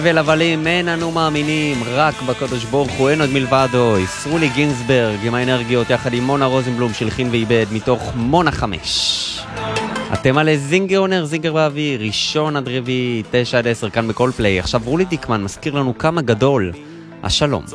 ולבלים אין אנו מאמינים, רק בקדוש ברוך הוא, אין עוד מלבדו. ישרולי גינסברג עם האנרגיות יחד עם מונה רוזנבלום שלחין ואיבד מתוך מונה 5. אתם על זינגר אונר, זינגר באוויר, ראשון עד רביעי, 9 עד 10 כאן בכל פליי. עכשיו רולי דיקמן מזכיר לנו כמה גדול השלום.